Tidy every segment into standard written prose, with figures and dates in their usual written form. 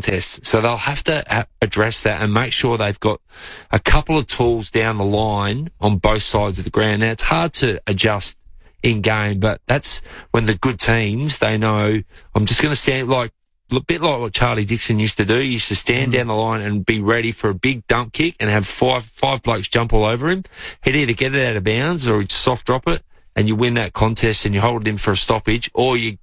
contest. So they'll have to address that and make sure they've got a couple of tools down the line on both sides of the ground. Now, it's hard to adjust in game, but that's when the good teams, they know, I'm just going to stand like, a bit like what Charlie Dixon used to do. He used to stand down the line and be ready for a big dump kick and have five blokes jump all over him. He'd either get it out of bounds or he'd soft drop it, and you win that contest and you hold it in for a stoppage, or you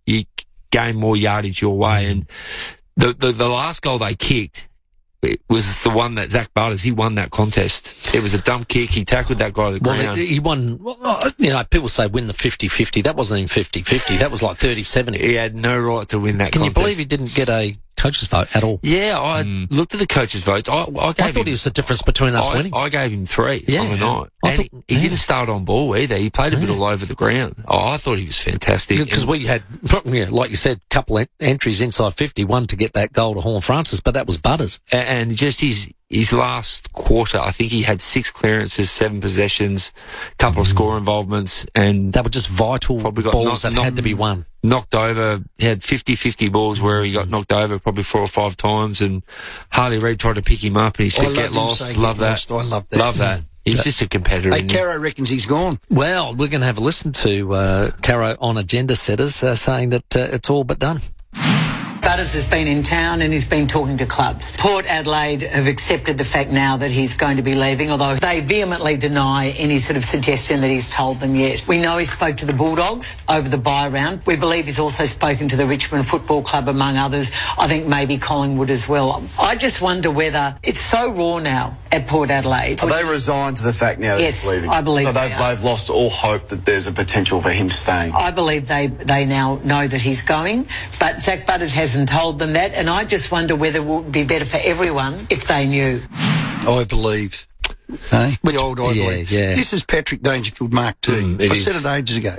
gain more yardage your way. And the last goal they kicked, it was the one that Zach Butters, he won that contest. It was a dump kick. He tackled that guy to the ground. He won, people say win the 50-50. That wasn't even 50-50. That was like 30-70. He had no right to win that contest. Can you believe he didn't get a coach's vote at all? Yeah, I looked at the coach's votes. I thought he was the difference between us winning. I gave him 3 on the night. And he didn't start on ball either. He played a bit all over the ground. I thought he was fantastic. Because we had, like you said, a couple of entries inside 50, one to get that goal to Horn Francis, but that was Butters. And just his last quarter, I think he had 6 clearances, 7 possessions, a couple of score involvements, and they were just vital balls that had to be won. Knocked over. He had 50-50 balls where he got knocked over probably 4 or 5 times, and Harley Reid tried to pick him up, and he said, "Get lost." Love that. I love that. Love that. He's just a competitor. Hey, Caro reckons he's gone. Well, we're going to have a listen to Caro on Agenda Setters saying that it's all but done. Butters has been in town and he's been talking to clubs. Port Adelaide have accepted the fact now that he's going to be leaving, although they vehemently deny any sort of suggestion that he's told them yet. We know he spoke to the Bulldogs over the bye round. We believe he's also spoken to the Richmond Football Club, among others. I think maybe Collingwood as well. I just wonder whether it's so raw now at Port Adelaide. Are they resigned to the fact now that he's leaving? Yes, I believe so they've lost all hope that there's a potential for him staying. I believe they now know that he's going, but Zach Butters hasn't told them that, and I just wonder whether it would be better for everyone if they knew. I believe. Hey? The old I believe. Yeah. This is Patrick Dangerfield Mark II. I said it ages ago.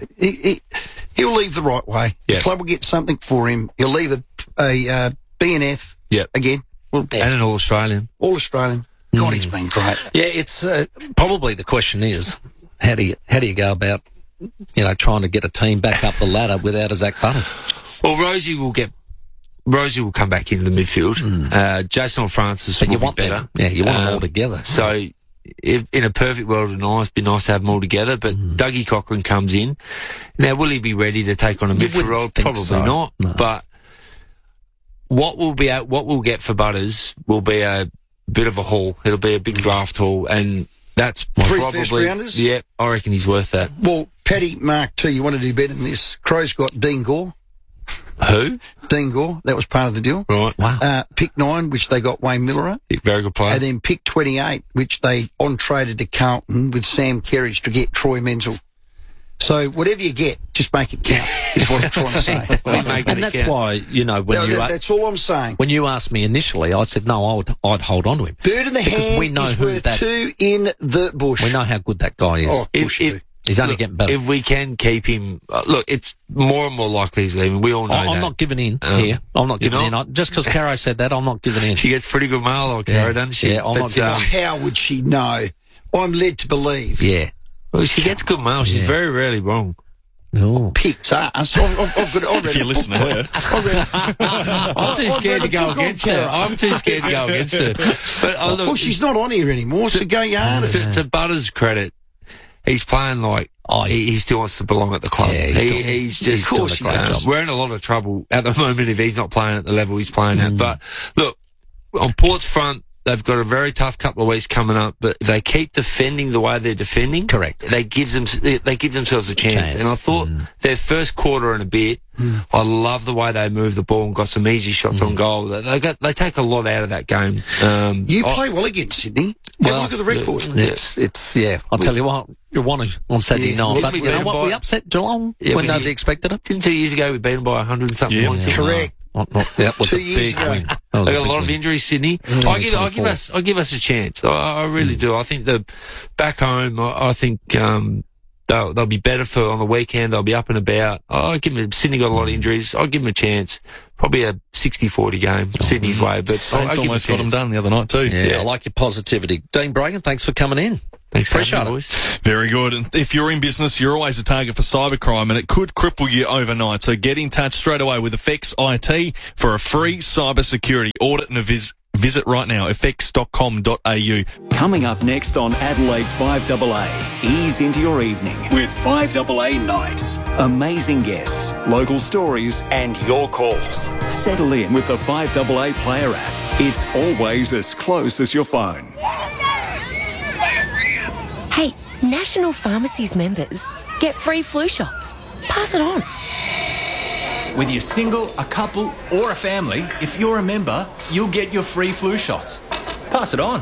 He'll leave the right way. Yep. The club will get something for him. He'll leave a BNF again. Well, and an All-Australian. All-Australian. God, he's been great. Yeah, it's probably the question is, how do you go about, trying to get a team back up the ladder without a Zach Butters? Well, Rosie will come back into the midfield. Jason Francis will be better. You want them all together. So, if, in a perfect world, it'd be nice to have them all together, but Dougie Cochran comes in. Now, will he be ready to take on a midfield role? Probably not. No. But what we'll get for Butters will be a bit of a haul. It'll be a big draft haul, and that's 3 probably... first rounders? Yeah, I reckon he's worth that. Well, Paddy Mark II, you want to do better than this. Crow's got Dean Gore. Who? Dean Gore. That was part of the deal. Right. Wow. Pick 9, which they got Wayne Miller. Very good player. And then pick 28, which they on-traded to Carlton with Sam Kerridge to get Troy Menzel. So whatever you get, just make it count, is what I'm trying to say. And that's why, that's all I'm saying. When you asked me initially, I said, no, I'd hold on to him. Bird in the hand we know is worth 2 in the bush. We know how good that guy is. Oh, he's only getting better. If we can keep him... look, it's more and more likely he's leaving. We all know that. I'm not giving in here. I'm not giving in. Just because Caro said that, I'm not giving in. She gets pretty good mail, like Caro, doesn't she? Yeah, I'm not giving in. How would she know? I'm led to believe. Yeah. Well, she gets good mail. She's very rarely wrong. No. Picks us. If you listen to her. I'm too scared to go against her. I'm too scared to go against her. But look, she's not on here anymore, so go yard. To Butters' credit, he's playing like he still wants to belong at the club. Yeah, he's just doing a great job. We're in a lot of trouble at the moment if he's not playing at the level he's playing at. But look, on Port's front, they've got a very tough couple of weeks coming up, but if they keep defending the way they're defending, correct, they give themselves a chance. And I thought their first quarter and a bit, I love the way they moved the ball and got some easy shots on goal. They take a lot out of that game. You play well against Sydney. Look at the record. It's I'll tell you what, you won on Saturday night. But you know what? We upset Geelong when nobody expected it. 2 years ago, we beat them by 100 and something points. Correct. That was 2 a years big ago. win. They got a lot of injuries, Sydney. I give us a chance. I really do. I think back home, I think they'll be better for on the weekend. They'll be up and about. I give them. Sydney got a lot of injuries. I'll give them a chance. Probably a 60-40 game, Sydney's way. But Saints almost got them done the other night too. Yeah, I like your positivity. Dean Bragan, thanks for coming in. Thanks for Appreciate having me, it. boys. Very good. And if you're in business, you're always a target for cybercrime, and it could cripple you overnight. So get in touch straight away with Effects IT for a free cybersecurity audit and a visit right now, effects.com.au. Coming up next on Adelaide's 5AA, ease into your evening with 5AA Nights. Amazing guests, local stories and your calls. Settle in with the 5AA Player app. It's always as close as your phone. Hey, National Pharmacies members get free flu shots. Pass it on. Whether you're single, a couple or a family, if you're a member, you'll get your free flu shots. Pass it on.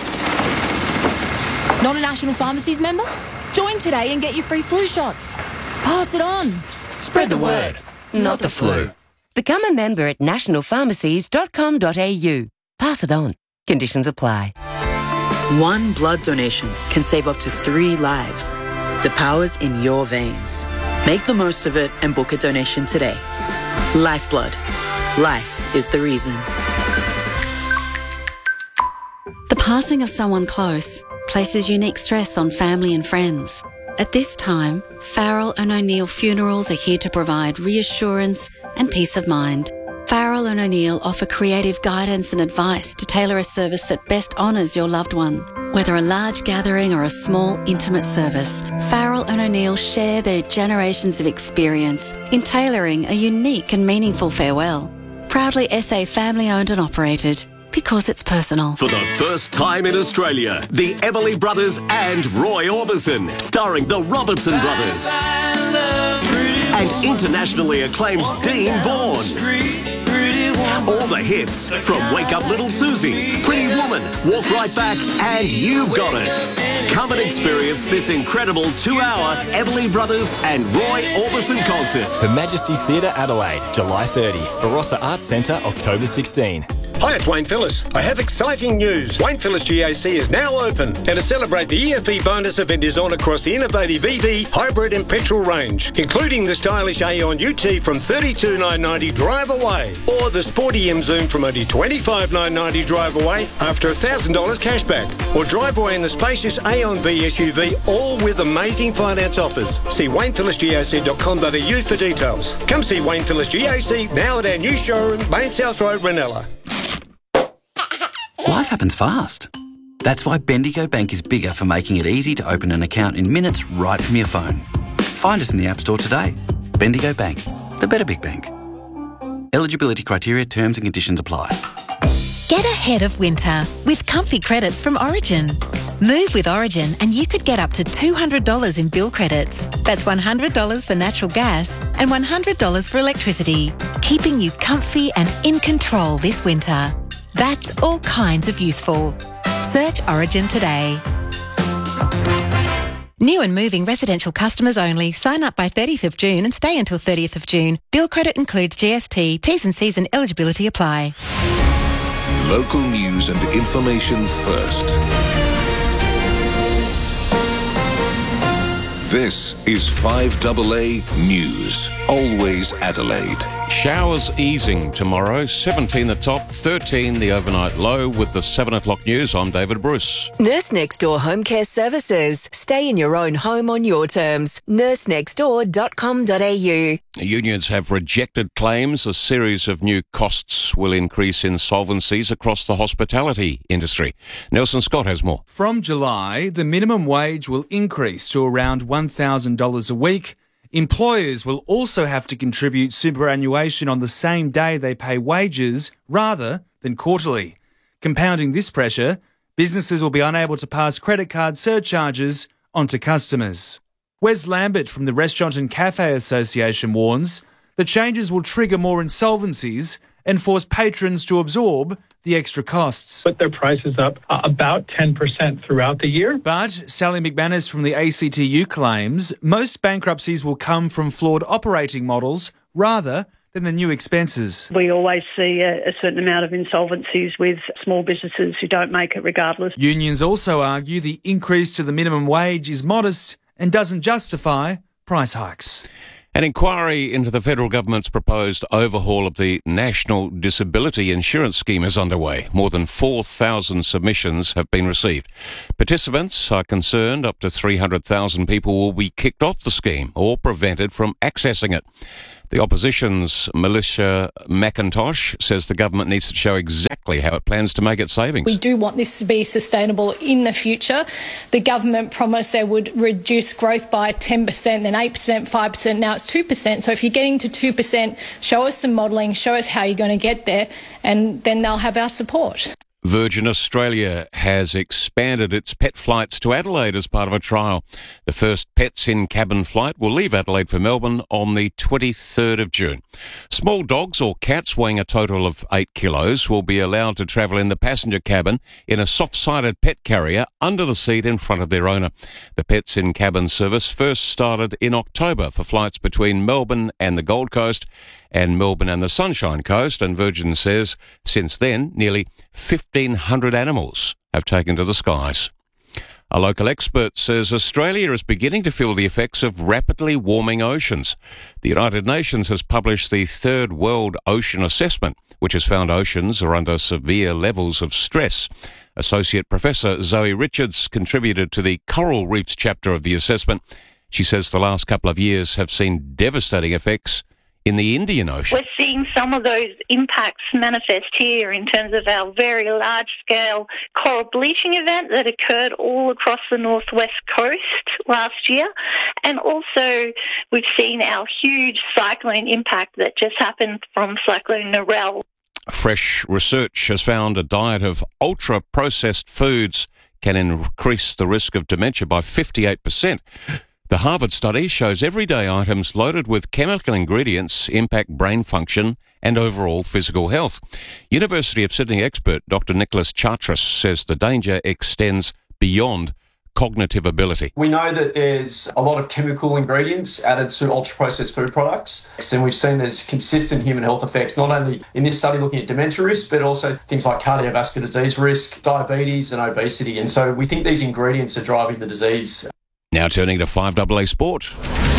Not a National Pharmacies member? Join today and get your free flu shots. Pass it on. Spread the word, not the flu. Become a member at nationalpharmacies.com.au. Pass it on. Conditions apply. One blood donation can save up to 3 lives. The power's in your veins. Make the most of it and book a donation today. Lifeblood. Life is the reason. The passing of someone close places unique stress on family and friends. At this time, Farrell & O'Neill Funerals are here to provide reassurance and peace of mind. Farrell & O'Neill offer creative guidance and advice to tailor a service that best honours your loved one. Whether a large gathering or a small, intimate service, Farrell & O'Neill share their generations of experience in tailoring a unique and meaningful farewell. Proudly SA family-owned and operated, because it's personal. For the first time in Australia, the Everly Brothers and Roy Orbison, starring the Robertson Brothers. And internationally acclaimed Dean Bourne. All the hits from Wake Up Little Susie, Pretty Woman, Walk Right Back, and You've Got It. Come and experience this incredible 2-hour Everly Brothers and Roy Orbison concert. Her Majesty's Theatre, Adelaide, July 30. Barossa Arts Centre, October 16. Hi, it's Wayne Phillis. I have exciting news. Wayne Phillis GAC is now open, and to celebrate the EFE bonus event is on across the innovative EV, hybrid and petrol range, including the stylish Aeon UT from $32,990 drive away, or the sporty M Zoom from only $25,990 drive away after $1,000 cashback, or drive away in the spacious Aeon V SUV, all with amazing finance offers. See WaynePhillisGAC.com.au for details. Come see Wayne Phillis GAC now at our new showroom, Main South Road, Ranella. Life happens fast. That's why Bendigo Bank is bigger for making it easy to open an account in minutes right from your phone. Find us in the App Store today. Bendigo Bank, the better big bank. Eligibility criteria, terms and conditions apply. Get ahead of winter with comfy credits from Origin. Move with Origin and you could get up to $200 in bill credits. That's $100 for natural gas and $100 for electricity, keeping you comfy and in control this winter. That's all kinds of useful. Search Origin today. New and moving residential customers only. Sign up by 30th of June and stay until 30th of June. Bill credit includes GST. T's and C's and eligibility apply. Local news and information first. This is 5AA News. Always Adelaide. Showers easing tomorrow. 17 the top, 13 the overnight low. With the 7 o'clock news, I'm David Bruce. Nurse Next Door Home Care Services. Stay in your own home on your terms. nursenextdoor.com.au. Unions have rejected claims a series of new costs will increase insolvencies across the hospitality industry. Nelson Scott has more. From July, the minimum wage will increase to around $1,000 a week. Employers will also have to contribute superannuation on the same day they pay wages rather than quarterly. Compounding this pressure, businesses will be unable to pass credit card surcharges onto customers. Wes Lambert from the Restaurant and Cafe Association warns the changes will trigger more insolvencies and force patrons to absorb the extra costs. Put their prices up about 10% throughout the year. But Sally McManus from the ACTU claims most bankruptcies will come from flawed operating models rather than the new expenses. We always see a certain amount of insolvencies with small businesses who don't make it regardless. Unions also argue the increase to the minimum wage is modest and doesn't justify price hikes. An inquiry into the federal government's proposed overhaul of the National Disability Insurance Scheme is underway. More than 4,000 submissions have been received. Participants are concerned up to 300,000 people will be kicked off the scheme or prevented from accessing it. The opposition's Melissa McIntosh says the government needs to show exactly how it plans to make its savings. We do want this to be sustainable in the future. The government promised they would reduce growth by 10%, then 8%, 5%, now it's 2%. So if you're getting to 2%, show us some modelling, show us how you're going to get there, and then they'll have our support. Virgin Australia has expanded its pet flights to Adelaide as part of a trial. The first pets-in-cabin flight will leave Adelaide for Melbourne on the 23rd of June. Small dogs or cats weighing a total of 8 kilos will be allowed to travel in the passenger cabin in a soft-sided pet carrier under the seat in front of their owner. The pets-in-cabin service first started in October for flights between Melbourne and the Gold Coast and Melbourne and the Sunshine Coast, and Virgin says since then nearly 1,500 animals have taken to the skies. A local expert says Australia is beginning to feel the effects of rapidly warming oceans. The United Nations has published the Third World Ocean Assessment, which has found oceans are under severe levels of stress. Associate Professor Zoe Richards contributed to the Coral Reefs chapter of the assessment. She says the last couple of years have seen devastating effects in the Indian Ocean. We're seeing some of those impacts manifest here in terms of our very large-scale coral bleaching event that occurred all across the northwest coast last year. And also we've seen our huge cyclone impact that just happened from Cyclone Narelle. Fresh research has found a diet of ultra-processed foods can increase the risk of dementia by 58%. The Harvard study shows everyday items loaded with chemical ingredients impact brain function and overall physical health. University of Sydney expert Dr. Nicholas Chartras says the danger extends beyond cognitive ability. We know that there's a lot of chemical ingredients added to ultra-processed food products, and we've seen there's consistent human health effects, not only in this study looking at dementia risk, but also things like cardiovascular disease risk, diabetes and obesity. And so we think these ingredients are driving the disease. Now turning to 5AA Sport.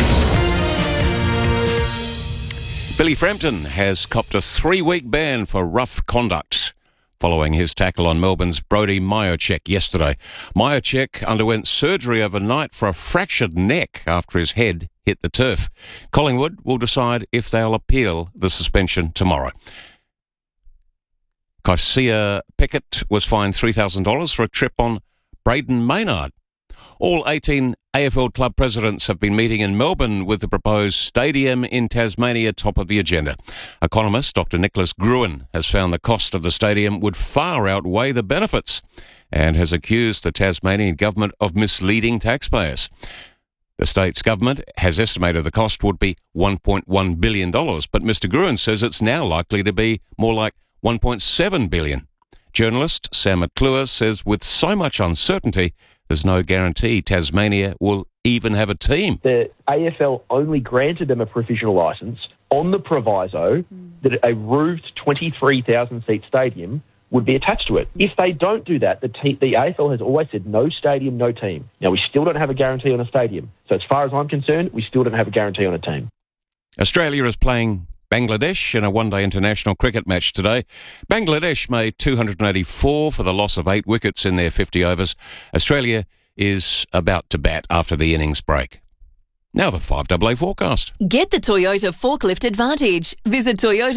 Billy Frampton has copped a 3-week ban for rough conduct following his tackle on Melbourne's Brody Majocek yesterday. Majocek underwent surgery overnight for a fractured neck after his head hit the turf. Collingwood will decide if they'll appeal the suspension tomorrow. Kaisia Pickett was fined $3,000 for a trip on Braden Maynard. All 18 AFL club presidents have been meeting in Melbourne with the proposed stadium in Tasmania top of the agenda. Economist Dr. Nicholas Gruen has found the cost of the stadium would far outweigh the benefits and has accused the Tasmanian government of misleading taxpayers. The state's government has estimated the cost would be $1.1 billion, but Mr. Gruen says it's now likely to be more like $1.7 billion. Journalist Sam McClure says with so much uncertainty, there's no guarantee Tasmania will even have a team. The AFL only granted them a provisional licence on the proviso that a roofed 23,000-seat stadium would be attached to it. If they don't do that, the AFL has always said no stadium, no team. Now, we still don't have a guarantee on a stadium. So as far as I'm concerned, we still don't have a guarantee on a team. Australia is playing Bangladesh in a one-day international cricket match today. Bangladesh made 284 for the loss of 8 wickets in their 50 overs. Australia is about to bat after the innings break. Now the 5AA forecast. Get the Toyota Forklift Advantage. Visit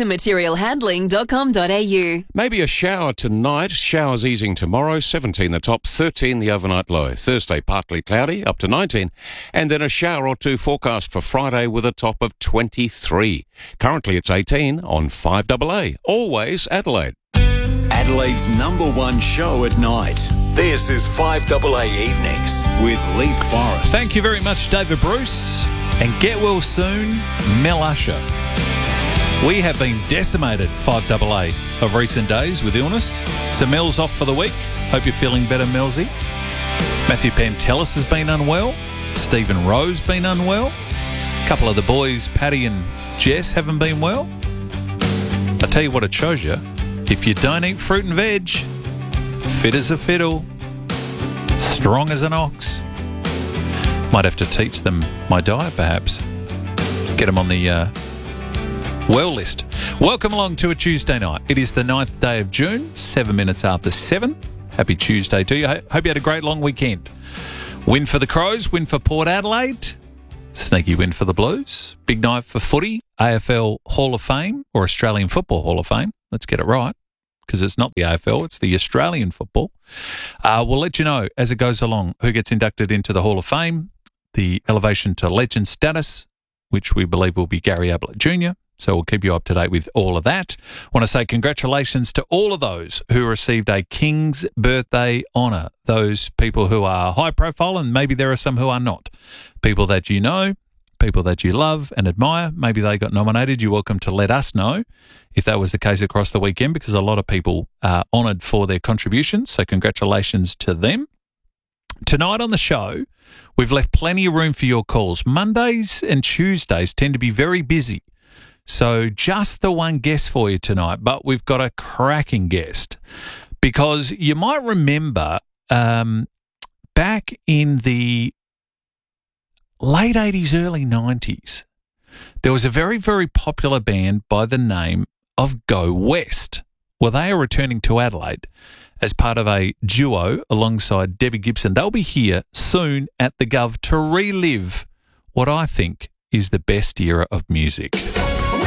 toyotamaterialhandling.com.au. Maybe a shower tonight. Showers easing tomorrow. 17 the top, 13 the overnight low. Thursday partly cloudy, up to 19. And then a shower or two forecast for Friday with a top of 23. Currently it's 18 on 5AA. Always Adelaide. Adelaide's #1 show at night. This is 5AA Evenings with Leith Forrest. Thank you very much, David Bruce. And get well soon, Mel Usher. We have been decimated, 5AA, of recent days with illness. So Mel's off for the week. Hope you're feeling better, Melzy. Matthew Pantelis has been unwell. Stephen Rowe's been unwell. A couple of the boys, Paddy and Jess, haven't been well. I tell you what it shows you. If you don't eat fruit and veg, fit as a fiddle, strong as an ox. Might have to teach them my diet, perhaps. Get them on the well list. Welcome along to a Tuesday night. It is the 9th day of June, 7 minutes after 7. Happy Tuesday to you. Hope you had a great long weekend. Win for the Crows, win for Port Adelaide. Sneaky win for the Blues. Big night for footy, AFL Hall of Fame or Australian Football Hall of Fame. Let's get it right, because it's not the AFL, it's the Australian football. We'll let you know as it goes along who gets inducted into the Hall of Fame, the elevation to legend status, which we believe will be Gary Ablett Jr., so we'll keep you up to date with all of that. I want to say congratulations to all of those who received a King's Birthday honour. Those people who are high profile, and maybe there are some who are not. People that you know, people that you love and admire, maybe they got nominated. You're welcome to let us know if that was the case across the weekend, because a lot of people are honoured for their contributions, so congratulations to them. Tonight on the show, we've left plenty of room for your calls. Mondays and Tuesdays tend to be very busy. So just the one guest for you tonight, but we've got a cracking guest, because you might remember back in the late 80s, early 90s, there was a very, very popular band by the name of Go West. Well, they are returning to Adelaide as part of a duo alongside Debbie Gibson. They'll be here soon at the Gov to relive what I think is the best era of music.